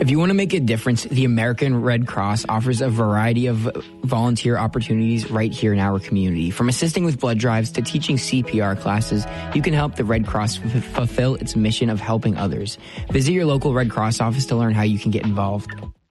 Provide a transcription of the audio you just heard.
If you want to make a difference, the American Red Cross offers a variety of volunteer opportunities right here in our community. From assisting with blood drives to teaching CPR classes, you can help the Red Cross fulfill its mission of helping others. Visit your local Red Cross office to learn how you can get involved.